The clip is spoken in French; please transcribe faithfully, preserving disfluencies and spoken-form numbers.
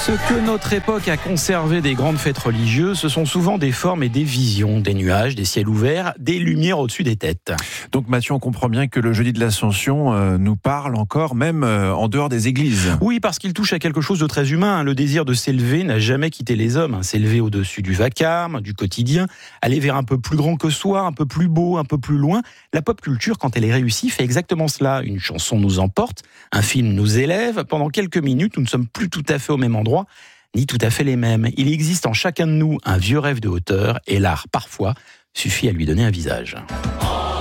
Ce que notre époque a conservé des grandes fêtes religieuses, ce sont souvent des formes et des visions, des nuages, des ciels ouverts, des lumières au-dessus des têtes. Donc Mathieu, on comprend bien que le jeudi de l'Ascension euh, nous parle encore, même euh, en dehors des églises. Oui, parce qu'il touche à quelque chose de très humain. Le désir de s'élever n'a jamais quitté les hommes. S'élever au-dessus du vacarme, du quotidien, aller vers un peu plus grand que soi, un peu plus beau, un peu plus loin. La pop culture, quand elle est réussie, fait exactement cela. Une chanson nous emporte, un film nous élève. Pendant quelques minutes, nous ne sommes plus tout à fait au même endroit, ni tout à fait les mêmes. Il existe en chacun de nous un vieux rêve de hauteur, et l'art, parfois, suffit à lui donner un visage.